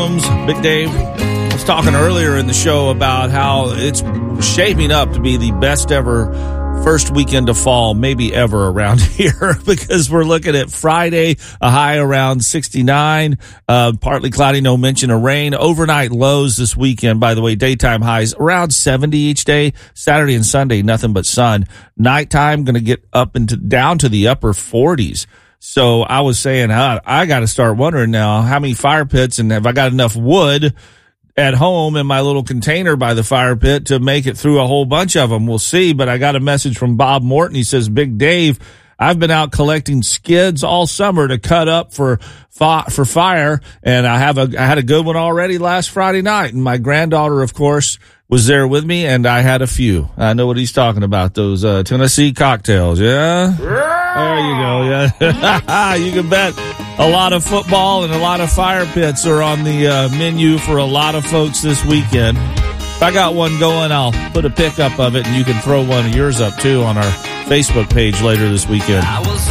Big Dave was talking earlier in the show about how it's shaping up to be the best ever first weekend of fall, maybe ever around here, because we're looking at Friday, a high around 69, partly cloudy, no mention of rain. Overnight lows this weekend, by the way, daytime highs around 70 each day. Saturday and Sunday, nothing but sun. Nighttime going to get up into down to the upper 40s. So I was saying, I got to start wondering now, how many fire pits and have I got enough wood at home in my little container by the fire pit to make it through a whole bunch of them? We'll see. But I got a message from Bob Morton. He says, Big Dave, I've been out collecting skids all summer to cut up for fire. And I had a good one already last Friday night. And my granddaughter, of course, was there with me, and I had a few. I know what he's talking about, those Tennessee cocktails, yeah? There you go, yeah. You can bet a lot of football and a lot of fire pits are on the menu for a lot of folks this weekend. If I got one going, I'll put a pic up of it, and you can throw one of yours up, too, on our Facebook page later this weekend.